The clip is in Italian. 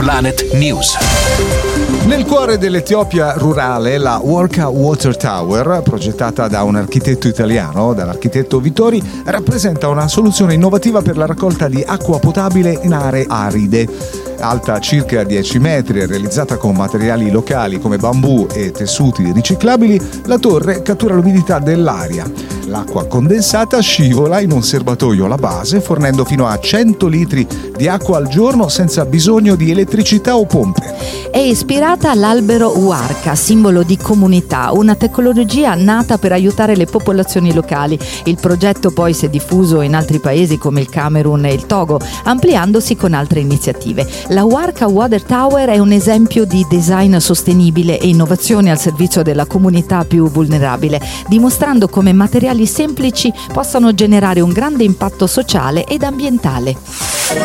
Planet News. Nel cuore dell'Etiopia rurale, la Warka Water Tower, progettata da un architetto italiano, dall'architetto Vittori, rappresenta una soluzione innovativa per la raccolta di acqua potabile in aree aride. Alta circa 10 metri e realizzata con materiali locali come bambù e tessuti riciclabili, la torre cattura l'umidità dell'aria. L'acqua condensata scivola in un serbatoio alla base, fornendo fino a 100 litri di acqua al giorno senza bisogno di elettricità o pompe. È ispirata all'albero Warka, simbolo di comunità, una tecnologia nata per aiutare le popolazioni locali. Il progetto poi si è diffuso in altri paesi come il Camerun e il Togo, ampliandosi con altre iniziative. La Warka Water Tower è un esempio di design sostenibile e innovazione al servizio della comunità più vulnerabile, dimostrando come materiali semplici possano generare un grande impatto sociale ed ambientale.